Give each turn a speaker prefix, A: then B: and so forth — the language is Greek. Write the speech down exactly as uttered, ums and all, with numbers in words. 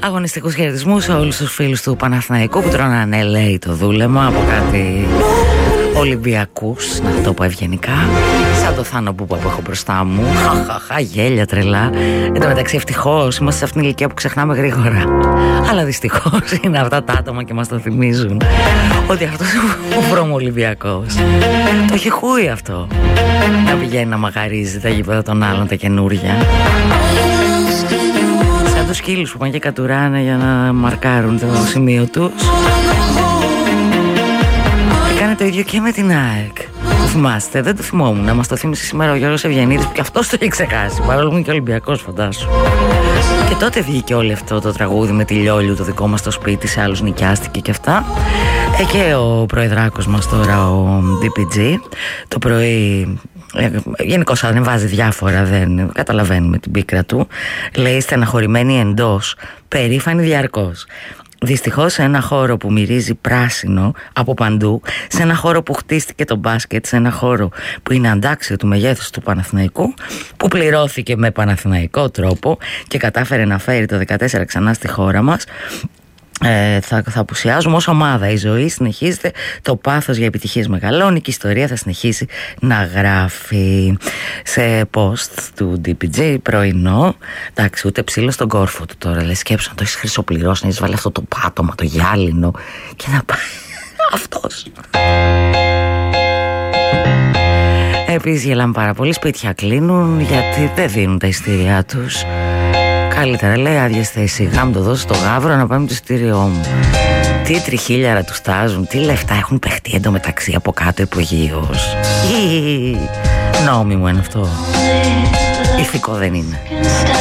A: Αγωνιστικούς χαιρετισμούς σε όλους τους φίλους του Παναθηναϊκού που τρώνανε λέει το δούλεμα από κάτι Ολυμπιακούς, να το πω ευγενικά, σαν το Θάνο που έχω μπροστά μου. Χαχαχα, γέλια τρελά. Εν τω μεταξύ, ευτυχώς είμαστε σε αυτήν την ηλικία που ξεχνάμε γρήγορα. Αλλά δυστυχώς είναι αυτά τα άτομα και μας το θυμίζουν ότι αυτός ο βρωμοολυμπιακός το έχει χούει αυτό. Να πηγαίνει να μαγαρίζει τα γήπεδα των άλλων τα καινούρια. Σαν τους σκύλους που πάνε και κατουράνε για να μαρκάρουν το σημείο τους. Έκανε το ίδιο και με την ΑΕΚ. Το θυμάστε, δεν το θυμόμουν. Να μας το θύμισε σήμερα ο Γιώργος Ευγενίδης που και αυτός το έχει ξεχάσει. Παρόλο που είναι και Ολυμπιακός, φαντάσου. Και τότε βγήκε όλο αυτό το τραγούδι με τη Λιόλιου, το δικό μας το σπίτι, σε άλλους νοικιάστηκε και αυτά. Ε, και ο προεδράκος μας τώρα, ο ντι πι τζι, το πρωί. Γενικώς ανεβάζει διάφορα, δεν καταλαβαίνουμε την πίκρα του. Λέει στεναχωρημένη εντός, περήφανη διαρκώς. Δυστυχώς σε ένα χώρο που μυρίζει πράσινο από παντού, σε ένα χώρο που χτίστηκε το μπάσκετ, σε ένα χώρο που είναι αντάξιο του μεγέθους του Παναθηναϊκού, που πληρώθηκε με παναθηναϊκό τρόπο και κατάφερε να φέρει το δεκατέσσερα ξανά στη χώρα μας, Ε, θα, θα απουσιάζουμε ως ομάδα. Η ζωή συνεχίζεται, το πάθος για επιτυχίες μεγαλώνει και η ιστορία θα συνεχίσει να γράφει. Σε post του ντι πι τζι πρωινό, εντάξει, ούτε ψήλο στον κόρφο του τώρα. Λέει, σκέψου να το έχεις χρυσοπληρώσει, να έχεις βάλει αυτό το πάτωμα, το γυάλινο και να πάει αυτός. Επίσης γελάμε πάρα πολύ, σπίτια κλείνουν γιατί δεν δίνουν τα ειστήριά τους. Καλύτερα λέει άδειες θέσεις, γάμ το δώσω στο Γαύρο να πάμε το ειστήριό μου. Τι τριχίλιαρα του στάζουν, τι λεφτά έχουν παιχτεί εντωμεταξύ από κάτω υπογείως. Νόμιμο είναι αυτό. Ηθικό δεν είναι.